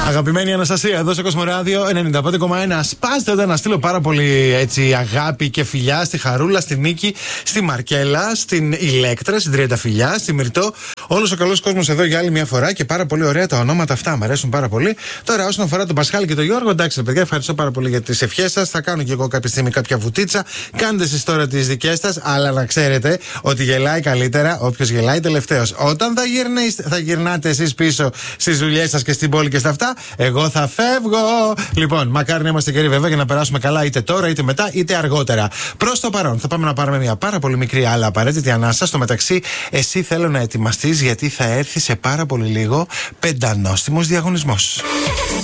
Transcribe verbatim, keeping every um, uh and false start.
Αγαπημένη Αναστασία, εδώ στο Κοσμοράδιο ενενήντα πέντε κόμμα ένα. Σπάστε όταν να στείλω πάρα πολύ έτσι αγάπη και φιλιά στη Χαρούλα, στη Νίκη, στη Μαρκέλα, στην Ηλέκτρα, στην Τριανταφυλιά, στη Μυρτώ. Όλος ο καλός κόσμος εδώ για άλλη μια φορά και πάρα πολύ ωραία τα ονόματα αυτά. Μ' αρέσουν πάρα πολύ. Τώρα, όσον αφορά τον Πασχάλη και τον Γιώργο, εντάξει, παιδιά, ευχαριστώ πάρα πολύ για τις ευχές σας. Θα κάνω και εγώ κάποια στιγμή κάποια βουτίτσα. Κάντε εσείς τώρα τις δικές σας, αλλά να ξέρετε ότι γελάει καλύτερα όποιος γελάει τελευταίος. Όταν θα, γυρνείς, θα γυρνάτε εσείς πίσω στις δουλειές σας και στην πόλη και στα αυτά, εγώ θα φεύγω. Λοιπόν, μακάρι να είμαστε καιροί βέβαια για να περάσουμε καλά είτε τώρα είτε μετά είτε αργότερα. Προς το παρόν, θα πάμε να πάρουμε μια πάρα πολύ μικρή αλλά απαραίτητη ανάσα. Στο μεταξύ, εσύ θέλω να ετοιμαστείς γιατί θα έρθει σε πάρα πολύ λίγο πεντανόστιμος διαγωνισμός.